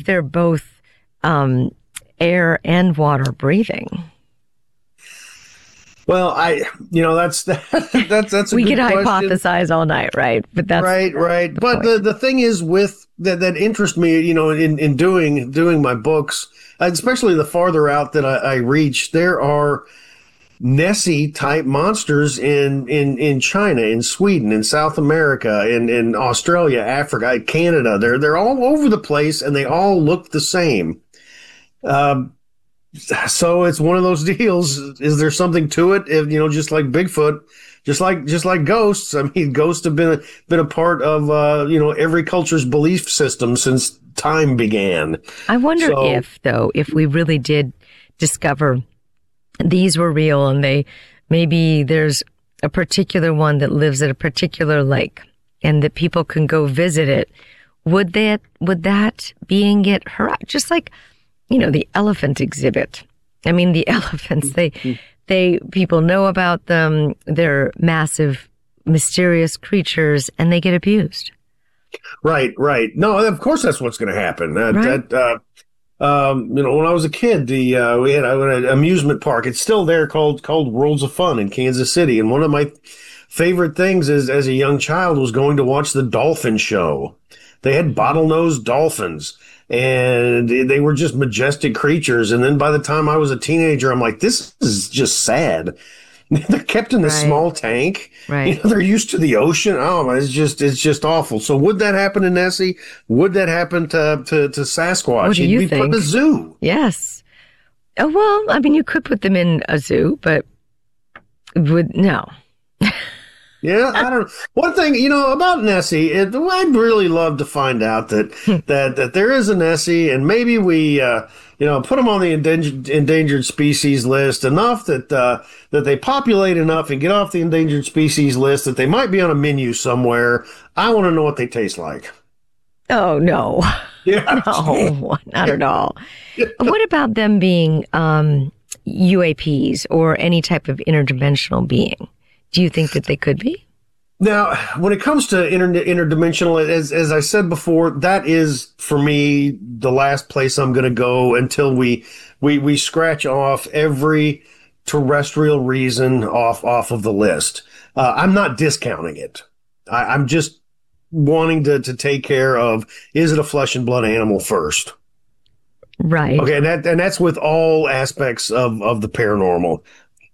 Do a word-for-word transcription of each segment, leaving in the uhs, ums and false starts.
if they're both um, air and water breathing? Well, I, you know, that's that's that's a we good could question. hypothesize all night, right? But that's right, right. The but point. the the thing is, with that that interests me, you know, in in doing doing my books, especially the farther out that I, I reach, there are Nessie type monsters in in in China, in Sweden, in South America, in in Australia, Africa, Canada. They're they're all over the place, and they all look the same. Um. So it's one of those deals. Is there something to it? If, you know, just like Bigfoot, just like just like ghosts. I mean, ghosts have been a, been a part of uh, you know, every culture's belief system since time began. I wonder so, if, though, if we really did discover these were real, and they maybe there's a particular one that lives at a particular lake, and that people can go visit it. Would that would that being get her just like, you know, the elephant exhibit? I mean, the elephants, they, they, people know about them. They're massive, mysterious creatures, and they get abused. Right, right. No, of course that's what's going to happen. That, Right. that uh, um, you know, when I was a kid, the uh, we had an amusement park. It's still there, called called Worlds of Fun in Kansas City. And one of my favorite things is, as a young child, was going to watch the dolphin show. They had bottlenose dolphins. And they were just majestic creatures. And then by the time I was a teenager, I'm like, this is just sad. They're kept in this Right. small tank. Right. You know, they're used to the ocean. Oh, it's just, it's just awful. So would that happen to Nessie? Would that happen to, to, to Sasquatch? What do He'd you be put in think? a zoo. Yes. Oh, well, I mean, you could put them in a zoo, but would, no. Yeah, I don't know. One thing, you know, about Nessie, it, I'd really love to find out that, that, that there is a Nessie, and maybe we, uh, you know, put them on the endangered, endangered species list enough that, uh, that they populate enough and get off the endangered species list that they might be on a menu somewhere. I want to know what they taste like. Oh, no. Yeah. No, not at all. What about them being um, U A Ps or any type of interdimensional being? Do you think that they could be? Now, when it comes to inter- interdimensional, as as I said before, that is for me the last place I'm going to go until we we we scratch off every terrestrial reason off off of the list. Uh, I'm not discounting it. I, I'm just wanting to to take care of, is it a flesh and blood animal first? Right. Okay, and that and that's with all aspects of of the paranormal.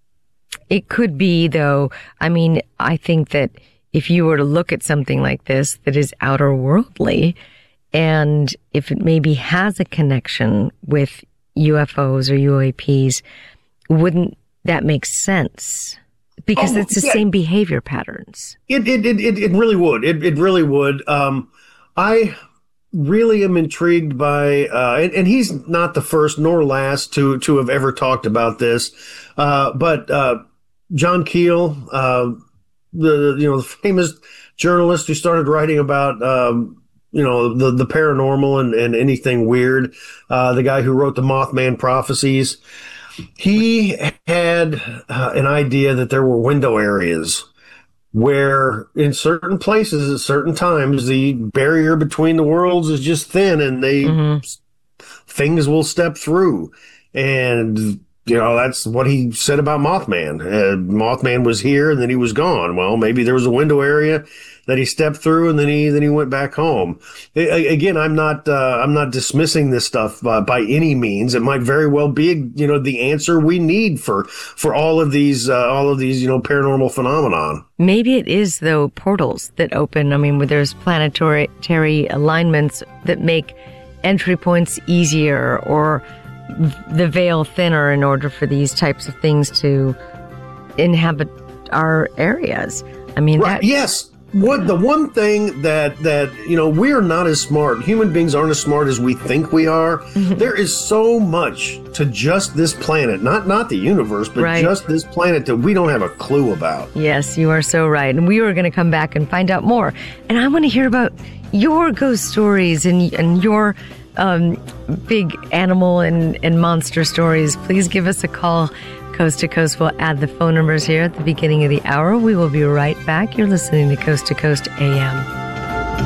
It could be, though. I mean, I think that if you were to look at something like this that is outer worldly, and if it maybe has a connection with U F Os or U A Ps, wouldn't that make sense? Because Oh, it's the yeah. same behavior patterns. It it it it, it really would. It it really would. Um, I really am intrigued by, uh, and, and he's not the first nor last to to have ever talked about this, uh, but uh, John Keel, uh, the you know the famous journalist who started writing about um, you know the the paranormal and, and anything weird, uh, the guy who wrote the Mothman Prophecies. He had uh, an idea that there were window areas where in certain places at certain times the barrier between the worlds is just thin and they Mm-hmm. things will step through. And you know, that's what he said about Mothman. Uh, Mothman was here and then he was gone. Well, maybe there was a window area that he stepped through and then he then he went back home. A- again, I'm not uh, I'm not dismissing this stuff uh, by any means. It might very well be, you know, the answer we need for for all of these uh, all of these you know paranormal phenomenon. Maybe it is, though, portals that open. I mean, where there's planetary alignments that make entry points easier, or the veil thinner in order for these types of things to inhabit our areas. I mean, Right. that, Yes. What the one thing that that you know we're not as smart. Human beings aren't as smart as we think we are. There is so much to just this planet, not not the universe, but Right. just this planet that we don't have a clue about. yes, you are so right. And we are going to come back and find out more. And I want to hear about your ghost stories and and your um, big animal and, and monster stories. Please give us a call. Coast to Coast will add the phone numbers here at the beginning of the hour. We will be right back. You're listening to Coast to Coast A M.